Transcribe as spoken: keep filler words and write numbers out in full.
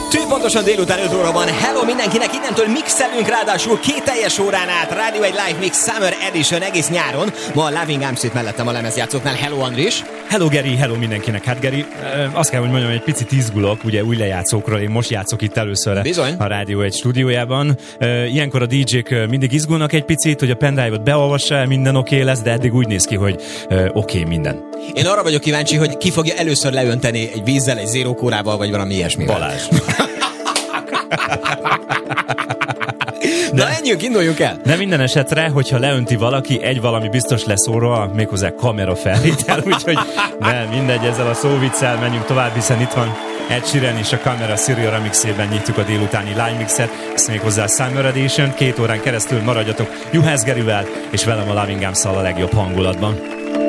Pontosan délután öt óra van. Hello mindenkinek, innentől mixelünk, ráadásul két teljes órán át. Rádió egy Live Mix Summer Edition egész nyáron. Ma a Loving Arms itt mellettem a lemezjátszóknál. Hello Andris. Hello Geri, hello mindenkinek. Hát Geri, azt kell, hogy mondjam, egy picit izgulok, ugye új lejátszókról, én most játszok itt először Bizony. A Rádió egy stúdiójában. Ilyenkor a dé jék mindig izgulnak egy picit, hogy a pendrive-ot beolvassa, minden oké okay lesz, de eddig úgy néz ki, hogy oké okay, minden. Én arra vagyok kíváncsi, hogy ki fogja először leönteni egy vízzel, egy zérókórával, vagy valami ilyesmivel. Balázs. De menjünk, induljunk el! De minden esetre, hogyha leönti valaki, egy valami biztos lesz óra, méghozzá kamera felvétel, úgyhogy nem, mindegy, ezzel a szóviccel menjünk tovább, hiszen itt van Ed Sheeran és a Camera Serial remixében nyitjuk a délutáni Live Mixet, ezt méghozzá Summer Edition, két órán keresztül maradjatok Juhász Gerivel, és velem a Loving Arms-szal a legjobb hangulatban.